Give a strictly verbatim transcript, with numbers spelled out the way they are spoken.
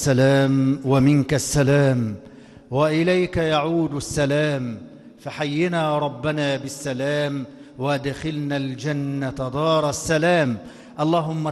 السلام ومنك السلام وإليك يعود السلام، فحينا ربنا بالسلام وادخلنا الجنة دار السلام. اللهم